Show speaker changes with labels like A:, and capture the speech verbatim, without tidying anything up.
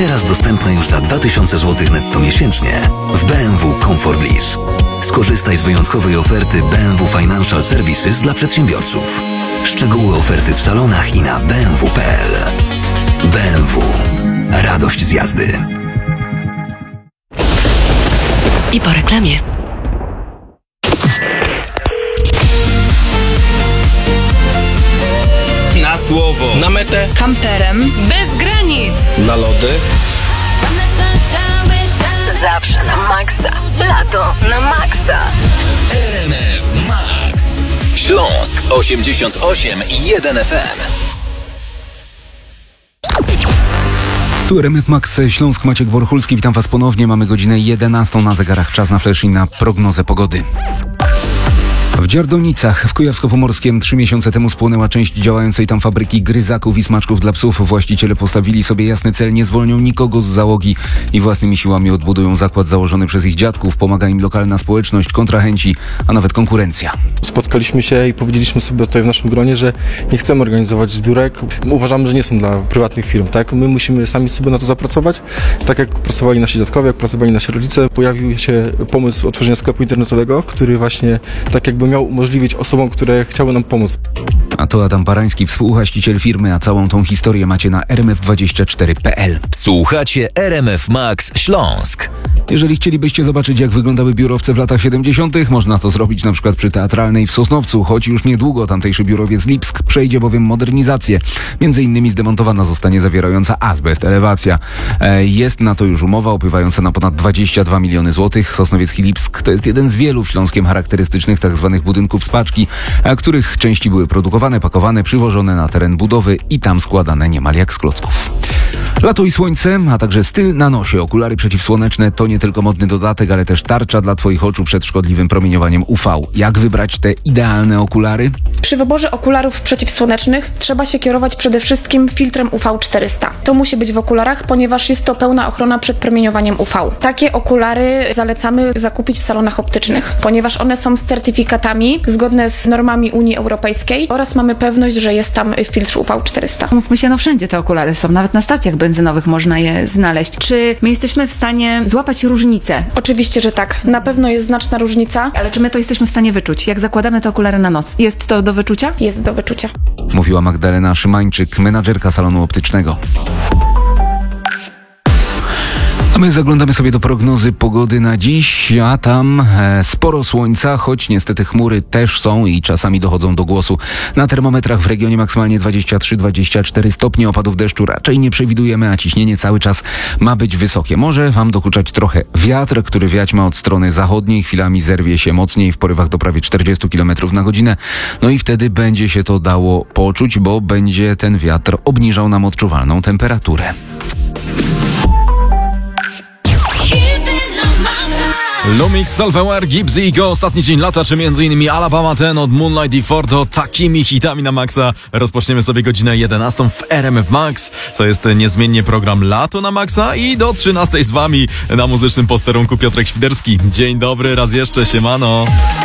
A: Teraz dostępne już za dwa tysiące złotych netto miesięcznie w B M W Comfort Lease. Skorzystaj z wyjątkowej oferty B M W Financial Services dla przedsiębiorców. Szczegóły oferty w salonach i na b m w kropka p l. B M W. Radość z jazdy.
B: I po reklamie.
C: Na słowo. Na metę.
D: Kamperem.
B: Bez granic.
C: Na lody.
B: Zawsze na maksa. Lato na maksa.
E: R M F Max. Śląsk osiemdziesiąt osiem i jeden F M.
F: Tu R M F Max Śląsk, Maciek Borchulski. Witam Was ponownie. Mamy godzinę jedenastą na zegarach. Czas na flash i na prognozę pogody. W Dziardonicach w Kujawsko-Pomorskiem trzy miesiące temu spłonęła część działającej tam fabryki gryzaków i smaczków dla psów. Właściciele postawili sobie jasny cel, nie zwolnią nikogo z załogi i własnymi siłami odbudują zakład założony przez ich dziadków. Pomaga im lokalna społeczność, kontrahenci, a nawet konkurencja.
G: Spotkaliśmy się i powiedzieliśmy sobie tutaj w naszym gronie, że nie chcemy organizować zbiórek. Uważamy, że nie są dla prywatnych firm, tak? My musimy sami sobie na to zapracować. Tak jak pracowali nasi dziadkowie, jak pracowali nasi rodzice, pojawił się pomysł otworzenia sklepu internetowego, który właśnie tak jakby miał umożliwić osobom, które chciały nam pomóc.
F: A to Adam Barański, współwłaściciel firmy, a całą tą historię macie na r m f dwadzieścia cztery kropka p l.
E: Słuchacie R M F Max Śląsk.
F: Jeżeli chcielibyście zobaczyć, jak wyglądały biurowce w latach siedemdziesiątych, można to zrobić na przykład przy Teatralnej w Sosnowcu, choć już niedługo tamtejszy biurowiec Lipsk przejdzie bowiem modernizację. Między innymi zdemontowana zostanie zawierająca azbest elewacja. E, jest na to już umowa opływająca na ponad dwadzieścia dwa miliony złotych. Sosnowiecki Lipsk to jest jeden z wielu w Śląskiem charakterystycznych tzw. budynków z paczki, a których części były produkowane, pakowane, przywożone na teren budowy i tam składane niemal jak z klocków. Lato i słońce, a także styl na nosie. Okulary przeciwsłoneczne to nie tylko modny dodatek, ale też tarcza dla Twoich oczu przed szkodliwym promieniowaniem U V. Jak wybrać te idealne okulary?
D: Przy wyborze okularów przeciwsłonecznych trzeba się kierować przede wszystkim filtrem U V czterysta. To musi być w okularach, ponieważ jest to pełna ochrona przed promieniowaniem U V. Takie okulary zalecamy zakupić w salonach optycznych, ponieważ one są z certyfikatami zgodne z normami Unii Europejskiej oraz mamy pewność, że jest tam filtr U V czterysta.
H: Mówmy się, no wszędzie te okulary są, nawet na stacjach benzynowych można je znaleźć. Czy my jesteśmy w stanie złapać różnicę?
D: Oczywiście, że tak. Na pewno jest znaczna różnica.
H: Ale czy my to jesteśmy w stanie wyczuć? Jak zakładamy te okulary na nos, jest to do wyczucia?
D: Jest do wyczucia.
F: Mówiła Magdalena Szymańczyk, menadżerka salonu optycznego. A my zaglądamy sobie do prognozy pogody na dziś, a tam e, sporo słońca, choć niestety chmury też są i czasami dochodzą do głosu. Na termometrach w regionie maksymalnie dwadzieścia trzy dwadzieścia cztery stopnie, opadów deszczu raczej nie przewidujemy, a ciśnienie cały czas ma być wysokie. Może Wam dokuczać trochę wiatr, który wiać ma od strony zachodniej, chwilami zerwie się mocniej w porywach do prawie czterdzieści kilometrów na godzinę. No i wtedy będzie się to dało poczuć, bo będzie ten wiatr obniżał nam odczuwalną temperaturę.
I: Lumix, Salveware, Gibbsy i Go. Ostatni dzień lata, czy między innymi Alabama ten od Moonlight i Fordo. Takimi hitami na maksa rozpoczniemy sobie godzinę jedenastą w R M F Max. To jest niezmiennie program Lato na maksa i do trzynastej z Wami na muzycznym posterunku Piotrek Świderski. Dzień dobry, raz jeszcze, siemano.